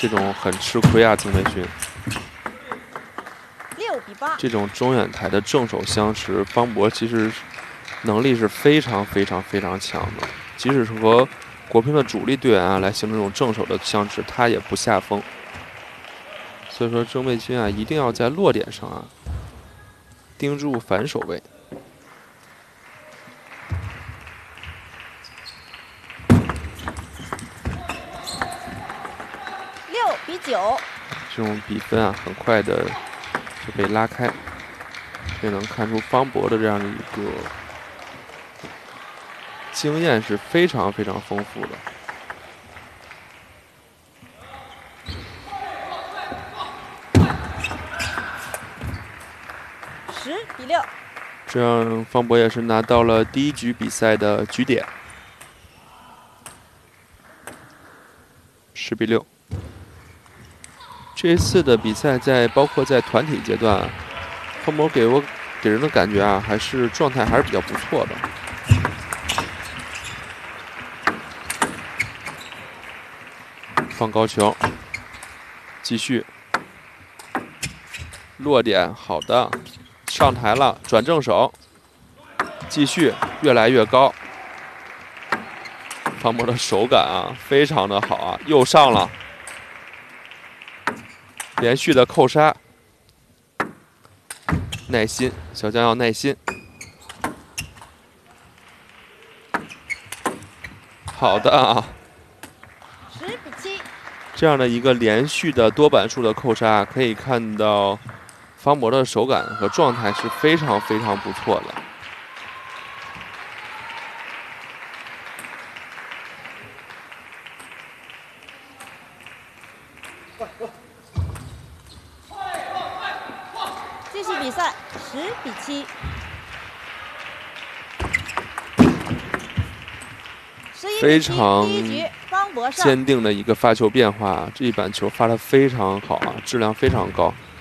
这种很吃亏啊，曾培勋。 6比8。 这种中远台的正手相持，方博其实能力是非常强的。即使是和国乒的主力队员啊来形成这种正手的相持，他也不下风。所以说，曾培勋啊，一定要在落点上啊盯住反手位。 6比9。 这种比分啊，很快的就被拉开，也能看出方博的这样的一个经验是非常丰富的。 10比6。 这样，方博也是拿到了第1局比赛的局点。10比6。这一次的比赛包括在团体阶段，方博给人的感觉啊，状态还是比较不错的。放高球，继续落点，好的，上台了，转正手，继续越来越高。方博的手感啊，非常的好啊，又上了。 连续的扣杀，耐心，小将要耐心。好的啊 10比7。 这样的一个连续的多板数的扣杀，可以看到方博的手感和状态是非常不错的。 继续比赛，10比7。 非常第1局，方博胜。 坚定的一个发球变化，这一板球发得非常好啊，质量非常高。